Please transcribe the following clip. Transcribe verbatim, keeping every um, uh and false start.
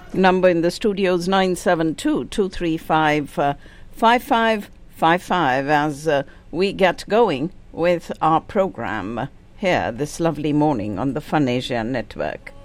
Number in the studio is nine seven two, two three five, five five five five as uh, we get going with our program here this lovely morning on the Fun Asia Network.